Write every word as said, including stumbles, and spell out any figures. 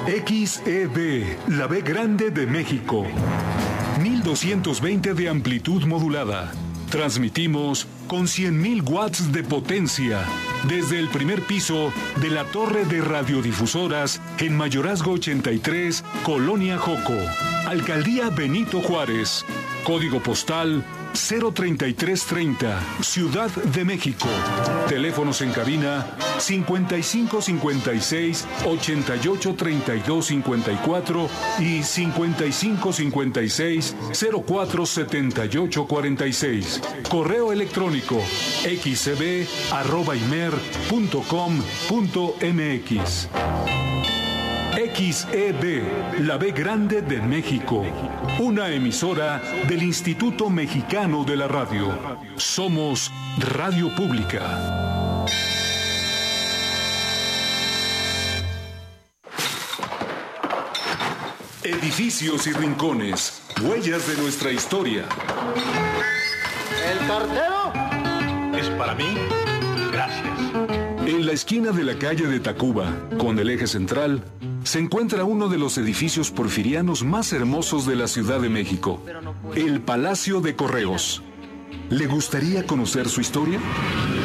X E B, la B grande de México. mil doscientos veinte de amplitud modulada. Transmitimos con cien mil watts de potencia desde el primer piso de la torre de radiodifusoras en Mayorazgo ochenta y tres, Colonia Joco, Alcaldía Benito Juárez, código postal cero treinta y tres treinta, Ciudad de México. Teléfonos en cabina cincuenta y cinco cincuenta y seis ochenta y ocho treinta y dos cincuenta y cuatro y cincuenta y cinco cincuenta y seis cero cuatro setenta y ocho cuarenta y seis. Correo electrónico xcb arroba imer punto com punto mx. X E B, la B grande de México. Una emisora del Instituto Mexicano de la Radio. Somos Radio Pública. Edificios y rincones, huellas de nuestra historia. ¿El cartero? ¿Es para mí? Gracias. En la esquina de la calle de Tacuba, con el eje central, se encuentra uno de los edificios porfirianos más hermosos de la Ciudad de México, el Palacio de Correos. ¿Le gustaría conocer su historia?